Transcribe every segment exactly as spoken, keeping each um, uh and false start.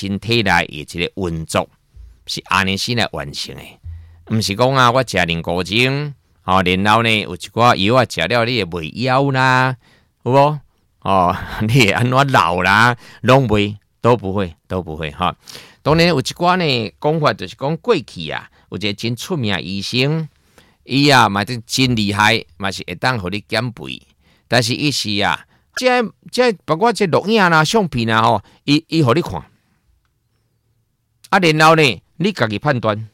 身体内的一个运作，是安尼先来完成的。毋是讲啊，我食啉古精，哦，然后呢有一寡药啊食了，你会袂枵啦，有无？哦，你会安怎老啦？拢袂，都不会，都不会哈。当然有一寡呢讲法，就是讲过去啊，有一个真出名的医生，伊啊嘛真真厉害，嘛是会当互你减肥，但是伊是啊。这这包括这录影啦、相片啦吼，伊伊互你看，啊，然后呢，你家己判断，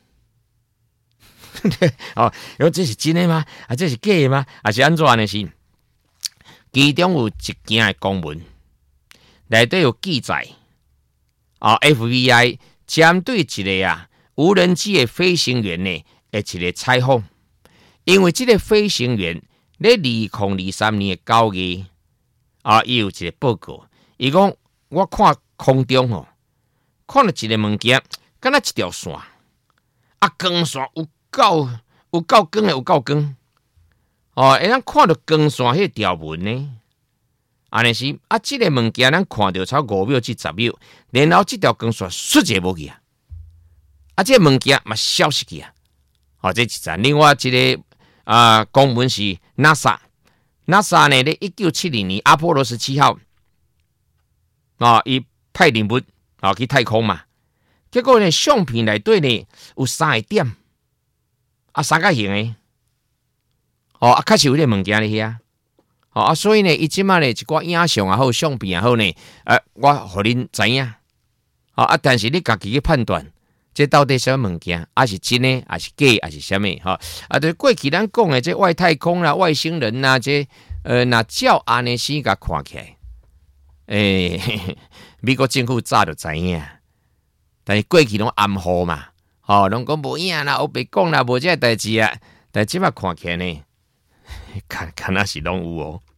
哦，哟，这是真的吗？啊，这是假的吗？啊，是安怎呢？是其中有一件的公文，内底有记载，啊 ，F B I 针对一个啊无人机的飞行员呢，的一个采访，因为这个飞行员咧二零二三年的九月。啊，伊有一个报告，伊讲我看空中吼，看到一个物件，敢若一条线，啊，光线有够有够光的，有够光，哦，会咱看到光线迄条纹呢，安尼是啊，即、这个物件咱看到超五秒至十秒，然后即条光线瞬间无去啊，啊，即、这个物件嘛消失去啊，哦，这一站，另外一个啊，公文是 NASA。NASA 呢，在一九七零年阿波罗十七号啊，伊派任务啊去太空嘛，结果呢，相片内底呢有三个点，啊三角形的，哦啊，确实有这物件咧遐，哦啊，所以呢，伊即马呢一寡影像也好，相片也好呢，呃，我互恁知影，哦啊，但是你家己去判断，这到底什么物件，啊是真的，还是假的，还是什么？哈啊，对过去咱讲的这外太空啦、外星人啦，这呃，那照安尼先甲看起来，诶、欸，美国政府早就知影，但是过去拢暗号嘛，吼、哦，拢讲无影啦，我别讲啦，无这代志啊，但即摆看起来呢，看看那是拢有哦。